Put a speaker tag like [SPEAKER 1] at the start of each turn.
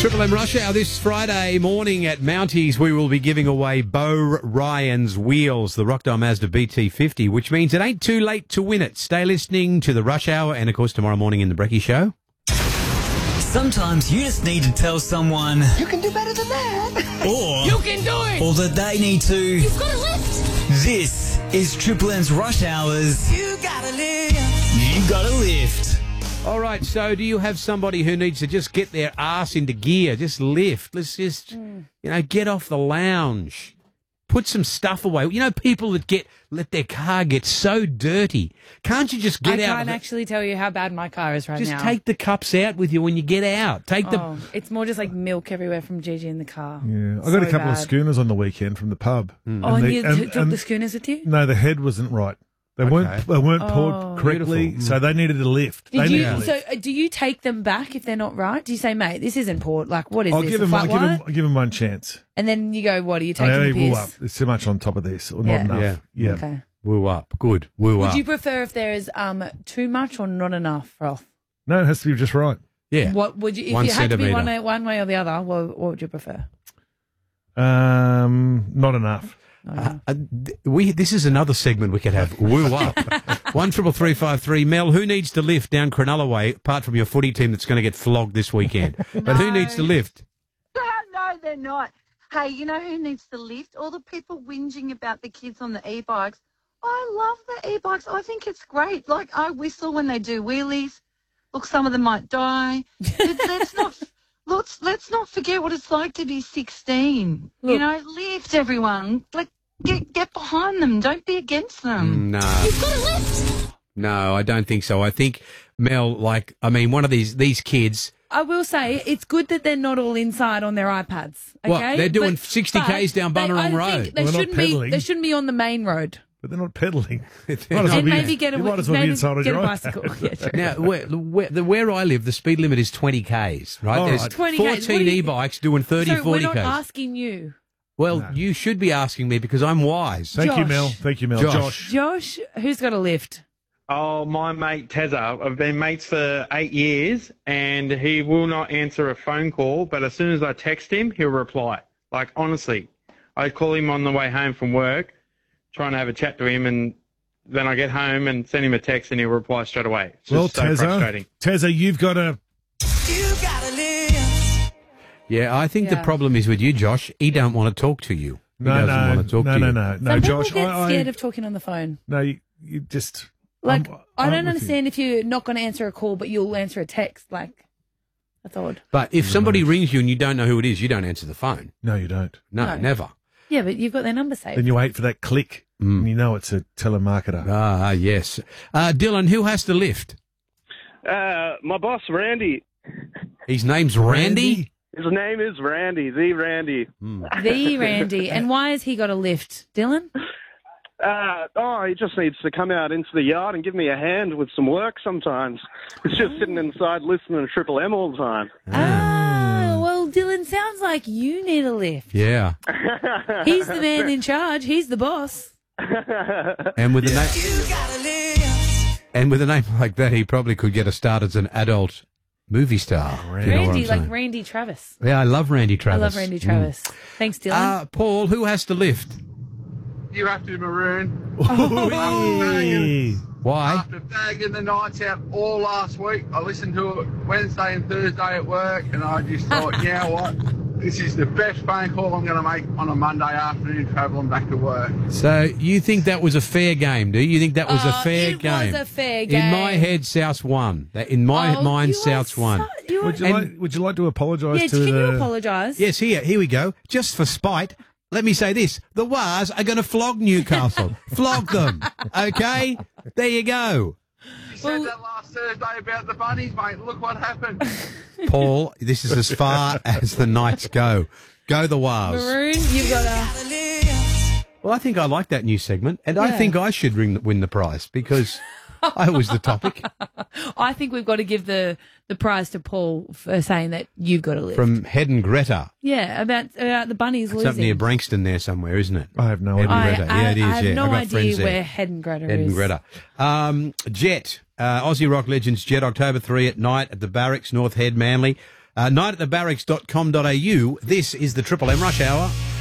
[SPEAKER 1] Triple M Rush Hour this Friday morning at Mounties. We will be giving away Bo Ryan's wheels, the Rockdale Mazda BT50, which means it ain't too late to win it. Stay listening to the Rush Hour and, of course, tomorrow morning in the Brecky Show.
[SPEAKER 2] Sometimes you just need to tell someone
[SPEAKER 3] You can do better than that.
[SPEAKER 2] or
[SPEAKER 3] You can do it.
[SPEAKER 2] or that they need to.
[SPEAKER 3] You've got a lift.
[SPEAKER 2] This is Triple M's Rush Hours.
[SPEAKER 3] You got a lift.
[SPEAKER 2] You got a lift.
[SPEAKER 1] All right, so do you have somebody who needs to just get their ass into gear, just lift? Let's just, get off the lounge. Put some stuff away. You know, people that let their car get so dirty. Can't you just get out?
[SPEAKER 4] I can't actually tell you how bad my car is right now.
[SPEAKER 1] Just take the cups out with you when you get out.
[SPEAKER 4] It's more just like milk everywhere from Gigi in the car.
[SPEAKER 5] Yeah, I got a couple of schooners on the weekend from the pub.
[SPEAKER 4] And you took the schooners with you?
[SPEAKER 5] No, the head wasn't right. They weren't poured correctly,
[SPEAKER 1] beautiful.
[SPEAKER 5] so they needed a lift.
[SPEAKER 4] Do you take them back if they're not right? Do you say, mate, this isn't poured? Like, what is
[SPEAKER 5] I'll
[SPEAKER 4] this?
[SPEAKER 5] give them, I'll give them one chance.
[SPEAKER 4] And then you go, what, are you taking the piss?
[SPEAKER 5] Up. There's too much on top of this, or not enough. Yeah.
[SPEAKER 4] Okay.
[SPEAKER 1] Woo up. Good. Woo up.
[SPEAKER 4] Would you prefer if there is too much or not enough froth?
[SPEAKER 5] No, it has to be just right.
[SPEAKER 1] Yeah.
[SPEAKER 4] What would you, if
[SPEAKER 1] 1
[SPEAKER 4] you had to be
[SPEAKER 1] centimetre.
[SPEAKER 4] one way or the other, what would you prefer?
[SPEAKER 5] Not enough.
[SPEAKER 1] This is another segment we could have. Woo up. 133353. Mel, who needs to lift down Cronulla Way, apart from your footy team that's going to get flogged this weekend? But who needs to lift?
[SPEAKER 6] No, they're not. Hey, you know who needs to lift? All the people whinging about the kids on the e-bikes. I love the e-bikes. I think it's great. Like, I whistle when they do wheelies. Look, some of them might die. Let's not forget what it's like to be 16.
[SPEAKER 4] Look.
[SPEAKER 6] Lift everyone. Get behind them. Don't be against them.
[SPEAKER 1] No.
[SPEAKER 6] You've got to lift.
[SPEAKER 1] No, I don't think so. I think, Mel, one of these kids...
[SPEAKER 4] I will say it's good that they're not all inside on their iPads. Okay,
[SPEAKER 1] What, they're doing 60 Ks down Bunnerong Road.
[SPEAKER 4] They
[SPEAKER 5] Well, they're not
[SPEAKER 4] shouldn't be.
[SPEAKER 5] pedalling.
[SPEAKER 4] They shouldn't be on the main road.
[SPEAKER 5] But they're not pedalling.
[SPEAKER 4] And maybe get a
[SPEAKER 5] you might as well be inside of
[SPEAKER 4] get
[SPEAKER 5] your
[SPEAKER 4] a
[SPEAKER 5] iPad.
[SPEAKER 4] bicycle. Yeah, true.
[SPEAKER 1] Now, where I live, the speed limit is 20 Ks, right?
[SPEAKER 5] All
[SPEAKER 1] There's
[SPEAKER 5] right.
[SPEAKER 4] 20 Ks.
[SPEAKER 1] 14
[SPEAKER 4] What do you-
[SPEAKER 1] e-bikes doing 30,
[SPEAKER 4] So
[SPEAKER 1] 40
[SPEAKER 4] we're not
[SPEAKER 1] Ks.
[SPEAKER 4] asking you,
[SPEAKER 1] Well, you should be asking me because I'm wise.
[SPEAKER 5] Thank you,
[SPEAKER 4] Josh.
[SPEAKER 5] Mel.
[SPEAKER 1] Josh.
[SPEAKER 4] Josh. Who's got a lift?
[SPEAKER 7] Oh, my mate Tezza. I've been mates for 8 years, and he will not answer a phone call, but as soon as I text him, he'll reply. Like, honestly, I call him on the way home from work, trying to have a chat to him, and then I get home and send him a text, and he'll reply straight away. It's just so frustrating.
[SPEAKER 5] Tezza, you've got a...
[SPEAKER 1] Yeah, I think the
[SPEAKER 4] Yeah.
[SPEAKER 1] problem is with you, Josh. He don't want to talk to you. He doesn't want to talk to you.
[SPEAKER 5] No,
[SPEAKER 4] Some
[SPEAKER 5] Josh.
[SPEAKER 4] people get scared of talking on the phone.
[SPEAKER 5] No, you just...
[SPEAKER 4] Like, I don't
[SPEAKER 5] with you.
[SPEAKER 4] understand if you're not going to answer a call, but you'll answer a text. Like, that's odd.
[SPEAKER 1] But if somebody rings you and you don't know who it is, you don't answer the phone.
[SPEAKER 5] No, you don't.
[SPEAKER 1] No,
[SPEAKER 4] No.
[SPEAKER 1] never.
[SPEAKER 4] Yeah, but you've got their number saved.
[SPEAKER 5] Then you wait for that click, and you know it's a telemarketer.
[SPEAKER 1] Ah, yes. Dylan, who has to lift?
[SPEAKER 8] My boss, Randy.
[SPEAKER 1] His name's Randy?
[SPEAKER 8] His name is Randy, the Randy.
[SPEAKER 4] The Randy. And why has he got a lift? Dylan?
[SPEAKER 8] He just needs to come out into the yard and give me a hand with some work sometimes. He's just sitting inside listening to Triple M all the time.
[SPEAKER 4] Well, Dylan, sounds like you need a lift.
[SPEAKER 1] Yeah.
[SPEAKER 4] He's the man in charge. He's the boss.
[SPEAKER 1] And with a name like that, he probably could get a start as an adult movie star. if you know what I'm
[SPEAKER 4] Randy, like
[SPEAKER 1] saying.
[SPEAKER 4] Randy Travis.
[SPEAKER 1] Yeah, I love Randy
[SPEAKER 4] I
[SPEAKER 1] Travis.
[SPEAKER 4] love Randy Travis. Thanks, Dylan.
[SPEAKER 1] Paul, who has to lift?
[SPEAKER 9] You have to, Maroon.
[SPEAKER 5] Hey.
[SPEAKER 1] Why?
[SPEAKER 9] After bagging the nights out all last week, I listened to it Wednesday and Thursday at work, and I just thought, you know what? This is the best phone call I'm going to make on a Monday afternoon travelling back to work.
[SPEAKER 1] So you think that was a fair game, do you? You think that was a fair
[SPEAKER 4] it
[SPEAKER 1] game?
[SPEAKER 4] was a fair game.
[SPEAKER 1] In my head, Souths won. In my mind, Souths won.
[SPEAKER 5] Would you like to apologise
[SPEAKER 4] Yeah,
[SPEAKER 5] to
[SPEAKER 4] can you
[SPEAKER 5] the...
[SPEAKER 4] apologise?
[SPEAKER 1] Yes, here we go. Just for spite, let me say this. The Wars are going to flog Newcastle. Flog them. Okay? There you go.
[SPEAKER 9] You said that last Thursday about the bunnies, mate. Look what happened.
[SPEAKER 1] Paul, this is as far as the Knights go. Go the Wars.
[SPEAKER 4] Maroon, you've got a...
[SPEAKER 1] Well, I think I like that new segment, and I think I should win the prize because I was the topic.
[SPEAKER 4] I think we've got to give the prize to Paul for saying that you've got a lift.
[SPEAKER 1] From Head and Greta.
[SPEAKER 4] Yeah, about the bunnies
[SPEAKER 1] It's
[SPEAKER 4] losing.
[SPEAKER 1] up near Brankston there somewhere, isn't it?
[SPEAKER 5] I have no
[SPEAKER 1] Head
[SPEAKER 5] idea.
[SPEAKER 1] and Greta. Yeah, it is.
[SPEAKER 4] I have no
[SPEAKER 1] I've got
[SPEAKER 4] idea
[SPEAKER 1] friends there.
[SPEAKER 4] where Head and Greta
[SPEAKER 1] Head
[SPEAKER 4] is.
[SPEAKER 1] and Greta. Jet, Aussie rock legends Jet, October 3 at night at the Barracks, North Head, Manly. nightatthebarracks.com.au. This is the Triple M Rush Hour.